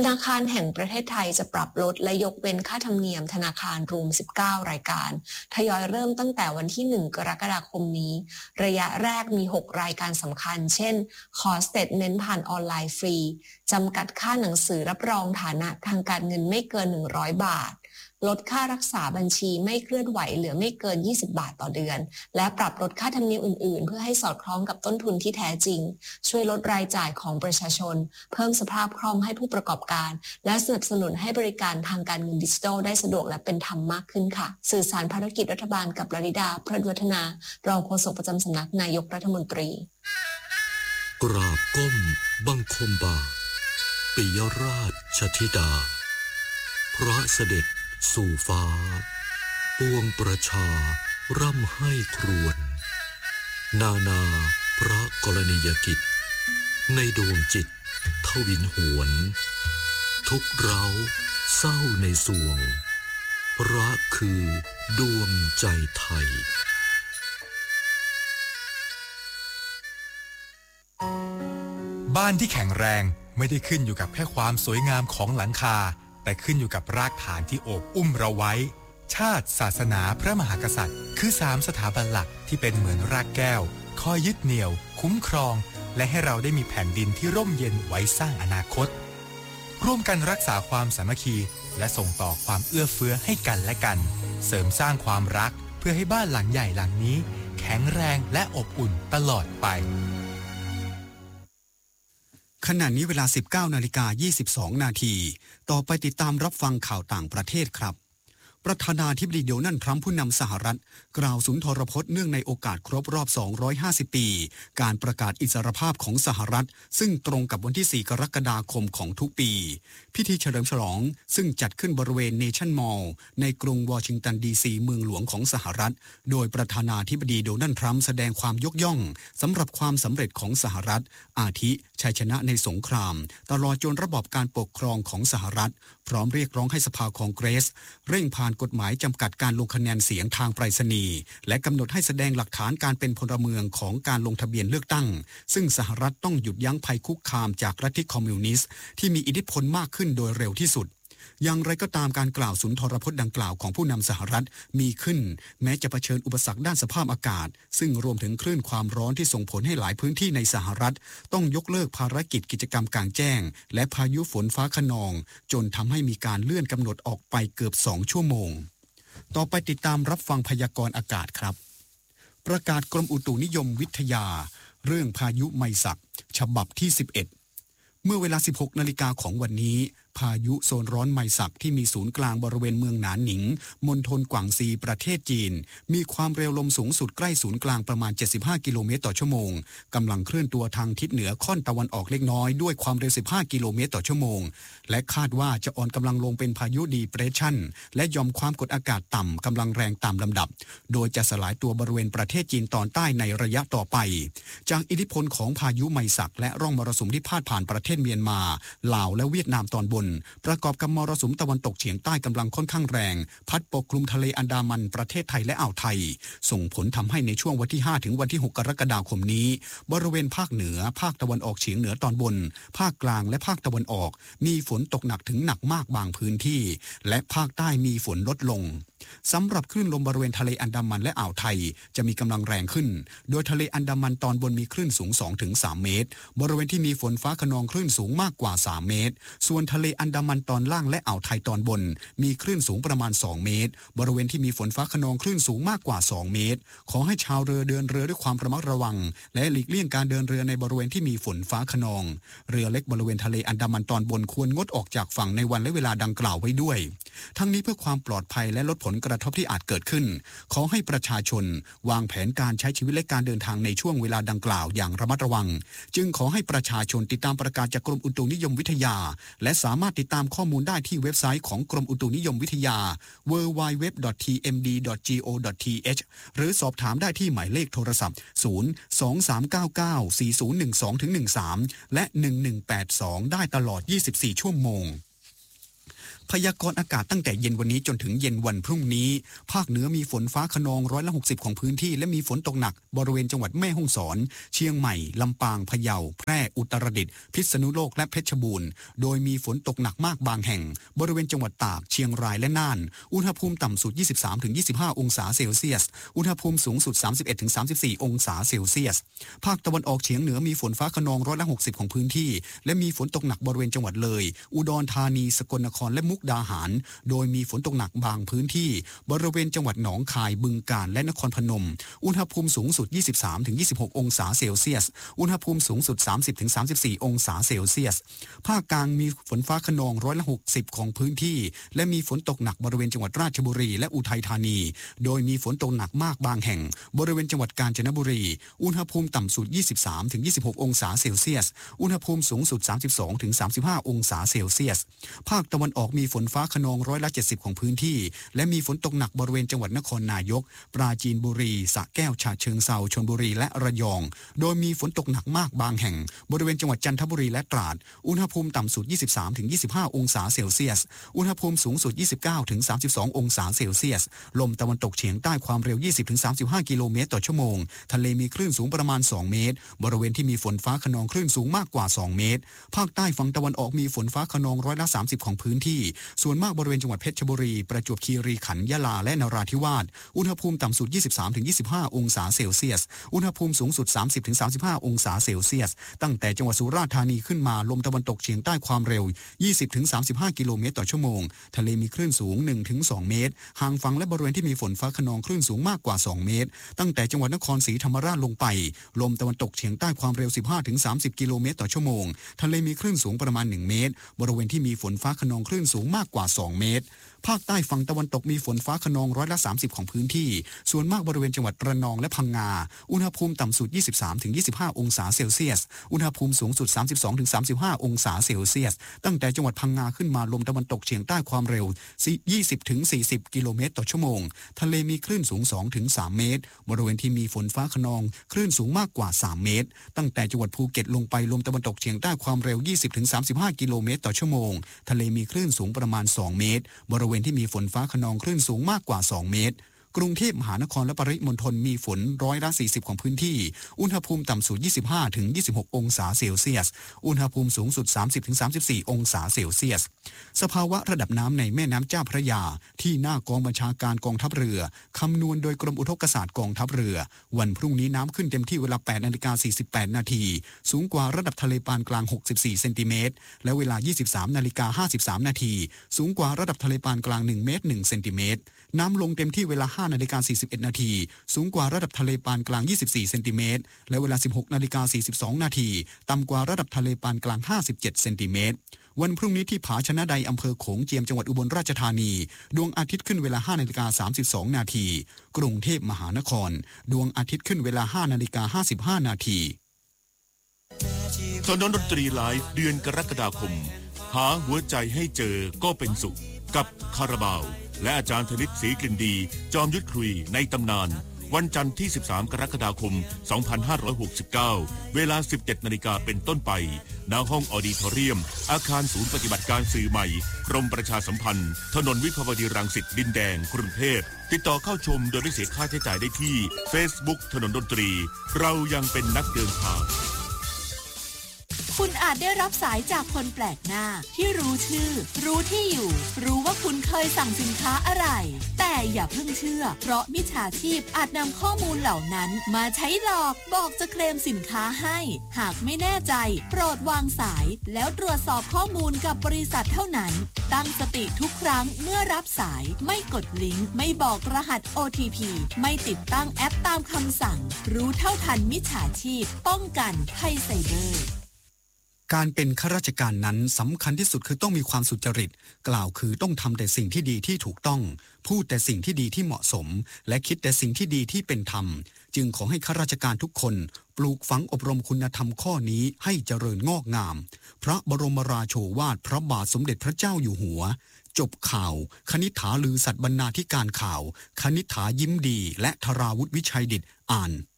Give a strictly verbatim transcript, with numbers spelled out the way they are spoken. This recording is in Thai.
นาคารแห่งประเทศไทยจะปรับลดและยกเว้นค่าธรรมเนียมธนาคารรวมสิบเก้ารายการทยอยเริ่มตั้งแต่วันที่หนึ่งกรกฎาคมนี้ระยะแรกมีหกรายการสำคัญเช่นขอสเตทเมนต์ผ่านออนไลน์ฟรีจำกัดค่าหนังสือรับรองฐานะทางการเงินไม่เกินหนึ่งร้อยบาทลดค่ารักษาบัญชีไม่เคลื่อนไหวเหลือไม่เกินยี่สิบบาทต่อเดือนและปรับลดค่าธรรมเนียมอื่นๆเพื่อให้สอดคล้องกับต้นทุนที่แท้จริงช่วยลดรายจ่ายของประชาชนเพิ่มสภาพคล่องให้ผู้ประกอบการและสนับสนุนให้บริการทางการเงินดิจิทัลได้สะดวกและเป็นธรรมมากขึ้นค่ะสื่อสารภารกิจรัฐบาลกับลลิดาพรหมวัฒนารองโฆษกประจำสำนักนายกรัฐมนตรีกราบก้มบังคมบาทปิยราชธิดาพระเสด็จสู่ฟ้าปวงประชาร่ำให้ครวญนานาพระกรณียกิจในดวงจิตทวินหวนทุกเร้าเศร้าในสวงรักคือดวงใจไทยบ้านที่แข็งแรงไม่ได้ขึ้นอยู่กับแค่ความสวยงามของหลังคาแต่ขึ้นอยู่กับรากฐานที่โอบอุ้มเราไว้ชาติศาสนาพระมหากษัตริย์คือสามสถาบันหลักที่เป็นเหมือนรากแก้วคอยยึดเหนี่ยวคุ้มครองและให้เราได้มีแผ่นดินที่ร่มเย็นไว้สร้างอนาคตร่วมกันรักษาความสามัคคีและส่งต่อความเอื้อเฟื้อให้กันและกันเสริมสร้างความรักเพื่อให้บ้านหลังใหญ่หลังนี้แข็งแรงและอบอุ่นตลอดไปขณะนี้เวลา สิบเก้านาฬิกายี่สิบสองนาทีต่อไปติดตามรับฟังข่าวต่างประเทศครับประธานาธิบดีโดนัลด์ทรัมป์ผู้นำสหรัฐกล่าวสุนทรพจน์เนื่องในโอกาสครบรอบสองร้อยห้าสิบปีการประกาศอิสรภาพของสหรัฐซึ่งตรงกับวันที่สี่กรกฎาคมของทุกปีพิธีเฉลิมฉลองซึ่งจัดขึ้นบริเวณเนชั่นมอลล์ในกรุงวอชิงตันดีซีเมืองหลวงของสหรัฐโดยประธานาธิบดีโดนัลด์ทรัมป์แสดงความยกย่องสำหรับความสำเร็จของสหรัฐอาทิชัยชนะในสงครามตลอดจนระบอบการปกครองของสหรัฐพร้อมเรียกร้องให้สภาคองเกรสเร่งผ่านกฎหมายจำกัดการลงคะแนนเสียงทางไปรษณีย์และกำหนดให้แสดงหลักฐานการเป็นพลเมืองของการลงทะเบียนเลือกตั้งซึ่งสหรัฐต้องหยุดยั้งภัยคุกคามจากรัฐคอมมิวนิสต์ที่มีอิทธิพลมากขึ้นโดยเร็วที่สุดอย่างไรก็ตามการกล่าวสุนทรพจน์ดังกล่าวของผู้นำสหรัฐมีขึ้นแม้จะเผชิญอุปสรรคด้านสภาพอากาศซึ่งรวมถึงคลื่นความร้อนที่ส่งผลให้หลายพื้นที่ในสหรัฐต้องยกเลิกภารกิจกิจกรรมกลางแจ้งและพายุฝนฟ้าคะนองจนทำให้มีการเลื่อนกำหนดออกไปเกือบสองชั่วโมงต่อไปติดตามรับฟังพยากรณ์อากาศครับประกาศกรมอุตุนิยมวิทยาเรื่องพายุไมซักฉบับที่สิบเอ็ดเมื่อเวลา สิบหกนาฬิกาของวันนี้พายุโซนร้อนไมซักที่มีศูนย์กลางบริเวณเมืองหนานหนิงมณฑลกวางซีประเทศจีนมีความเร็วลมสูงสุดใกล้ศูนย์กลางประมาณเจ็ดสิบห้ากิโลเมตรต่อชั่วโมงกำลังเคลื่อนตัวทางทิศเหนือค่อนตะวันออกเล็กน้อยด้วยความเร็วสิบห้ากิโลเมตรต่อชั่วโมงและคาดว่าจะอ่อนกำลังลงเป็นพายุดีเพรสชั่นและหย่อมความกดอากาศต่ำกำลังแรงตามลำดับโดยจะสลายตัวบริเวณประเทศจีนตอนใต้ในระยะต่อไปจากอิทธิพลของพายุไมซักและร่องมรสุมที่พาดผ่านประเทศเมียนมาลาวและเวียดนามตอนบนประกอบกับมรสุมตะวันตกเฉียงใต้กำลังค่อนข้างแรงพัดปกคลุมทะเลอันดามันประเทศไทยและอ่าวไทยส่งผลทำให้ในช่วงวันที่ห้าถึงวันที่หกกรกฎาคมนี้บริเวณภาคเหนือภาคตะวันออกเฉียงเหนือตอนบนภาคกลางและภาคตะวันออกมีฝนตกหนักถึงหนักมากบางพื้นที่และภาคใต้มีฝนลดลงสำหรับคลื่นลมบริเวณทะเลอันดามันและอ่าวไทยจะมีกำลังแรงขึ้นโดยทะเลอันดามันตอนบนมีคลื่นสูง สองถึงสาม เมตรบริเวณที่มีฝนฟ้าคะนองคลื่นสูงมากกว่าสามเมตรส่วนทะเลอันดามันตอนล่างและอ่าวไทยตอนบนมีคลื่นสูงประมาณสองเมตรบริเวณที่มีฝนฟ้าคะนองคลื่นสูงมากกว่าสองเมตรขอให้ชาวเรือเดินเรือด้วยความระมัดระวังและหลีกเลี่ยงการเดินเรือในบริเวณที่มีฝนฟ้าคะนองเรือเล็กบริเวณทะเลอันดามันตอนบนควรงดออกจากฝั่งในวันและเวลาดังกล่าวไว้ด้วยทั้งนี้เพื่อความปลอดภัยและลดผลกระทบที่อาจเกิดขึ้นขอให้ประชาชนวางแผนการใช้ชีวิตและการเดินทางในช่วงเวลาดังกล่าวอย่างระมัดระวังจึงขอให้ประชาชนติดตามประกาศจากกรมอุตุนิยมวิทยาและสามารถติดตามข้อมูลได้ที่เว็บไซต์ของกรมอุตุนิยมวิทยา ดับเบิลยู ดับเบิลยู ดับเบิลยู ดอท ที เอ็ม ดี ดอท จี โอ ดอท ที เอช หรือสอบถามได้ที่หมายเลขโทรศัพท์ศูนย์ สอง สาม เก้า เก้า สี่ ศูนย์ หนึ่ง สอง หนึ่ง สามและหนึ่ง หนึ่ง แปด สองได้ตลอดยี่สิบสี่ชั่วโมงพยากรณ์อากาศตั้งแต่เย็นวันนี้จนถึงเย็นวันพรุ่งนี้ภาคเหนือมีฝนฟ้าคะนองร้อยละหกสิบของพื้นที่และมีฝนตกหนักบริเวณจังหวัดแม่ฮ่องสอนเชียงใหม่ลำปางพะเยาแพร่อุตรดิตถ์พิษณุโลกและเพชรบูรณ์โดยมีฝนตกหนักมากบางแห่งบริเวณจังหวัดตากเชียงรายและน่านอุณหภูมิต่ำสุด ยี่สิบสามถึงยี่สิบห้า องศาเซลเซียสอุณหภูมิสูงสุด สามสิบเอ็ดถึงสามสิบสี่ องศาเซลเซียสภาคตะวันออกเฉียงเหนือมีฝนฟ้าคะนองร้อยละหกสิบของพื้นที่และมีฝนตกหนักบริเวณจังหวัดเลยอุดรธานีสกลนครและมุกดาหารโดยมีฝนตกหนักบางพื้นที่บริเวณจังหวัดหนองคายบึงกาฬและนครพนมอุณหภูมิสูงสุด ยี่สิบสามถึงยี่สิบหก องศาเซลเซียสอุณหภูมิสูงสุด สามสิบถึงสามสิบสี่ องศาเซลเซียสภาคกลางมีฝนฟ้าคะนองร้อยละหกสิบของพื้นที่และมีฝนตกหนักบริเวณจังหวัดราชบุรีและอุทัยธานีโดยมีฝนตกหนักมากบางแห่งบริเวณจังหวัดกาญจนบุรีอุณหภูมิต่ำสุด ยี่สิบสามถึงยี่สิบหก องศาเซลเซียสอุณหภูมิสูงสุด สามสิบสองถึงสามสิบห้า องศาเซลเซียสภาคตะวันออกมีฝนฟ้าคะนองร้อยละเจ็ดสิบของพื้นที่และมีฝนตกหนักบริเวณจังหวัดนครนายกปราจีนบุรีสระแก้วฉะเชิงเทราชลบุรีและระยองโดยมีฝนตกหนักมากบางแห่งบริเวณจังหวัดจันทบุรีและตราดอุณหภูมิต่ำสุด ยี่สิบสามถึงยี่สิบห้า องศาเซลเซียสอุณหภูมิสูงสุด ยี่สิบเก้าถึงสามสิบสอง องศาเซลเซียสลมตะวันตกเฉียงใต้ความเร็ว ยี่สิบถึงสามสิบห้า กิโลเมตรต่อชั่วโมงทะเลมีคลื่นสูงประมาณสองเมตรบริเวณที่มีฝนฟ้าคะนองคลื่นสูงมากกว่าสองเมตรภาคใต้ฝั่งตะวันออกมีฝนฟ้าคะนองร้อยละสามสิบของพื้นที่ส่วนมากบริเวณจังหวัดเพชรบุรีประจวบคีรีขันธ์ยะลาและนราธิวาสอุณหภูมิต่ำสุด ยี่สิบสามถึงยี่สิบห้า องศาเซลเซียสอุณหภูมิสูงสุด สามสิบถึงสามสิบห้า องศาเซลเซียสตั้งแต่จังหวัดสุราษฎร์ธานีขึ้นมาลมตะวันตกเฉียงใต้ความเร็ว ยี่สิบถึงสามสิบห้า กิโลเมตรต่อชั่วโมงทะเลมีคลื่นสูง หนึ่งถึงสอง เมตรห่างฝั่งและบริเวณที่มีฝนฟ้าคะนองคลื่นสูงมากกว่าสองเมตรตั้งแต่จังหวัดนครศรีธรรมราชลงไปลมตะวันตกเฉียงใต้ความเร็ว สิบห้าถึงสามสิบ กิโลเมตรต่อชั่วโมงทะเลมีคลื่นสูงประมาณหนึ่งเมตรบริเวณที่มีฝนฟ้าคะนองคลื่นสูงมากกว่าสองเมตรภาคใต้ฝั่งตะวันตกมีฝนฟ้าคะนองร้อยละสามสิบของพื้นที่ส่วนมากบริเวณจังหวัดระนองและพังงาอุณหภูมิต่ำสุด ยี่สิบสามถึงยี่สิบห้า องศาเซลเซียสอุณหภูมิสูงสุด สามสิบสองถึงสามสิบห้า องศาเซลเซียสตั้งแต่จังหวัดพังงาขึ้นมาลมตะวันตกเฉียงใต้ความเร็ว ยี่สิบถึงสี่สิบ กิโลเมตรต่อชั่วโมงทะเลมีคลื่นสูง สองถึงสาม เมตรบริเวณที่มีฝนฟ้าคะนองคลื่นสูงมากกว่าสามเมตรตั้งแต่จังหวัดภูเก็ตลงไปลมตะวันตกเฉียงใต้ความเร็ว ยี่สิบถึงสามสิบห้า กิโลเมตรต่อชั่วโมงทะเลมีคลื่นสูงประมาณสองเมตรบริเวณที่มีฝนฟ้าคะนองคลื่นสูงมากกว่าสองเมตรกรุงเทพมหานครและปริมณฑลมีฝนร้อยละสี่สิบของพื้นที่อุณหภูมิต่ำสุด ยี่สิบห้าถึงยี่สิบหก องศาเซลเซียสอุณหภูมิสูงสุด สามสิบถึงสามสิบสี่ องศาเซลเซียสสภาวะระดับน้ำในแม่น้ำเจ้าพระยาที่หน้ากองบัญชาการกองทัพเรือคำนวณโดยกรมอุทกศาสตร์กองทัพเรือวันพรุ่งนี้น้ำขึ้นเต็มที่เวลา แปดนาฬิกาสี่สิบแปด นาทีสูงกว่าระดับทะเลปานกลางหกสิบสี่เซนติเมตรและเวลา ยี่สิบสามนาฬิกาห้าสิบสาม นาทีสูงกว่าระดับทะเลปานกลางหนึ่งเมตรหนึ่งเซนติเมตรน้ำลงเต็มที่เวลา ห้านาฬิกาสี่สิบเอ็ด นาทีสูงกว่าระดับทะเลปานกลางยี่สิบสี่เซนติเมตรและเวลา สิบหกนาฬิกาสี่สิบสอง นาทีต่ำกว่าระดับทะเลปานกลางห้าสิบเจ็ดเซนติเมตรวันพรุ่งนี้ที่ผาชนะใดอำเภอโขงเจียมจังหวัดอุบลราชธานีดวงอาทิตย์ขึ้นเวลา ห้านาฬิกาสามสิบสอง นาทีกรุงเทพมหานครดวงอาทิตย์ขึ้นเวลา ห้านาฬิกาห้าสิบห้า นาทีถนนดนตรีไลฟ์เดือนกรกฎาคมหาหัวใจให้เจอก็เป็นสุขกับคาราบาวและอาจารย์ธนิตศรีกลิ่นดีจอมยุทธคุยในตำนานวันจันทร์ที่สิบสามกรกฎาคมสองพันห้าร้อยหกสิบเก้าเวลา สิบเจ็ดนาฬิกาเป็นต้นไปณห้องออดิทอเรียมอาคารศูนย์ปฏิบัติการสื่อใหม่กรมประชาสัมพันธ์ถนนวิภาวดีรังสิตดินแดงกรุงเทพติดต่อเข้าชมโดยไม่เสียค่าใช้จ่ายได้ที่ Facebook ถนนดนตรีเรายังเป็นนักเดินทางคุณอาจได้รับสายจากคนแปลกหน้าที่รู้ชื่อรู้ที่อยู่รู้ว่าคุณเคยสั่งสินค้าอะไรแต่อย่าเพิ่งเชื่อเพราะมิจฉาชีพอาจนำข้อมูลเหล่านั้นมาใช้หลอกบอกจะเคลมสินค้าให้หากไม่แน่ใจโปรดวางสายแล้วตรวจสอบข้อมูลกับบริษัทเท่านั้นตั้งสติทุกครั้งเมื่อรับสายไม่กดลิงก์ไม่บอกรหัส โอ ที พี ไม่ติดตั้งแอปตามคำสั่งรู้เท่าทันมิจฉาชีพป้องกันภัยไซเบอร์การเป็นข้าราชการนั้นสำคัญที่สุดคือต้องมีความสุจริตกล่าวคือต้องทำแต่สิ่งที่ดีที่ถูกต้องพูดแต่สิ่งที่ดีที่เหมาะสมและคิดแต่สิ่งที่ดีที่เป็นธรรมจึงขอให้ข้าราชการทุกคนปลูกฝังอบรมคุณธรรมข้อนี้ให้เจริญงอกงามพระบรมราโชวาทพระบาทสมเด็จพระเจ้าอยู่หัวจบข่าวคณิษฐาลือสัตย์บรรณาธิการข่าวคณิษฐายิ้มดีและธราวุฒิวิชัยดิษฐ์อ่าน